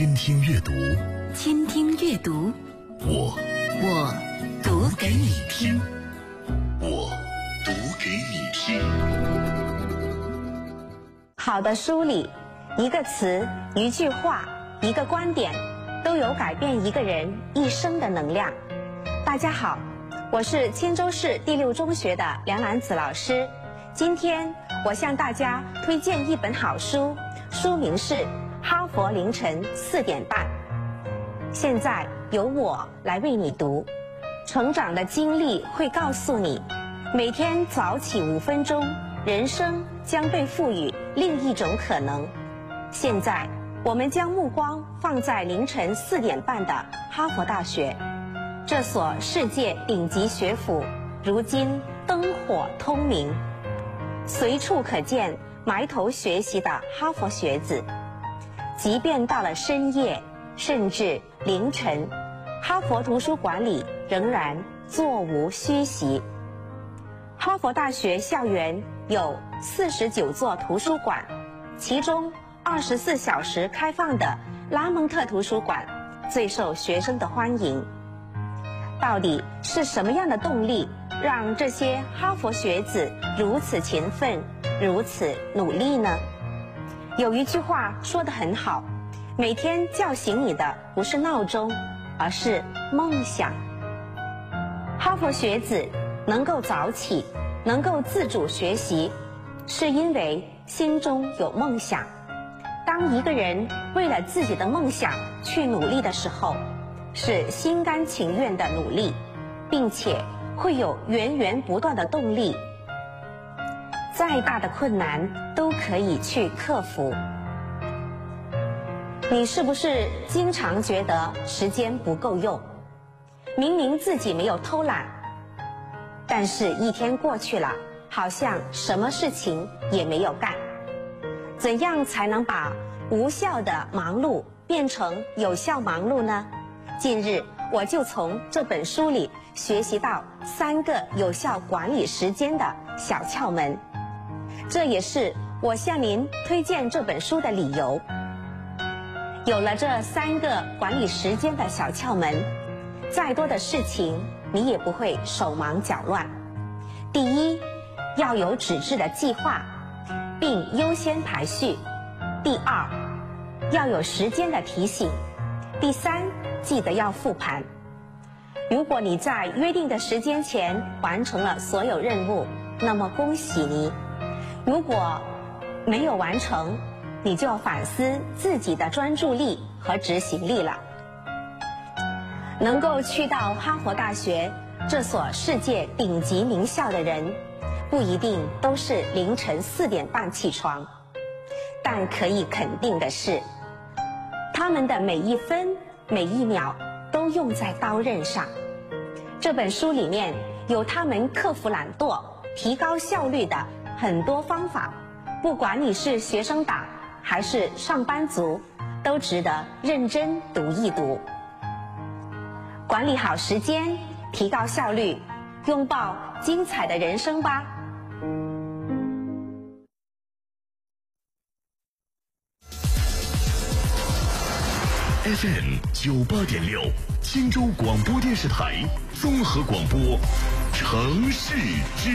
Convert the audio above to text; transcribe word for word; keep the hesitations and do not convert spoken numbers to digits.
倾听阅读， 倾听阅读， 我我读给你听， 我读给你听。 好的书里，一个词、一句话、一个观点，都有改变一个人一生的能量。大家好，我是青州市第六中学的梁兰子老师。今天我向大家推荐一本好书，书名是《哈佛凌晨四点半》。现在由我来为你读。成长的经历会告诉你，每天早起五分钟，人生将被赋予另一种可能。现在我们将目光放在凌晨四点半的哈佛大学，这所世界顶级学府如今灯火通明，随处可见埋头学习的哈佛学子。即便到了深夜，甚至凌晨，哈佛图书馆里仍然座无虚席。哈佛大学校园有四十九座图书馆，其中二十四小时开放的拉蒙特图书馆最受学生的欢迎。到底是什么样的动力让这些哈佛学子如此勤奋，如此努力呢？有一句话说得很好，每天叫醒你的不是闹钟，而是梦想。哈佛学子能够早起，能够自主学习，是因为心中有梦想。当一个人为了自己的梦想去努力的时候，是心甘情愿的努力，并且会有源源不断的动力。再大的困难都可以去克服。你是不是经常觉得时间不够用？明明自己没有偷懒，但是一天过去了，好像什么事情也没有干。怎样才能把无效的忙碌变成有效忙碌呢？近日我就从这本书里学习到三个有效管理时间的小窍门，这也是我向您推荐这本书的理由。有了这三个管理时间的小窍门，再多的事情你也不会手忙脚乱。第一，要有纸质的计划，并优先排序。第二，要有时间的提醒。第三，记得要复盘。如果你在约定的时间前完成了所有任务，那么恭喜你。如果没有完成，你就要反思自己的专注力和执行力了。能够去到哈佛大学这所世界顶级名校的人，不一定都是凌晨四点半起床，但可以肯定的是，他们的每一分每一秒都用在刀刃上。这本书里面有他们克服懒惰、提高效率的很多方法，不管你是学生党还是上班族，都值得认真读一读。管理好时间，提高效率，拥抱精彩的人生吧。 F M 九八点六，青州广播电视台综合广播，城市之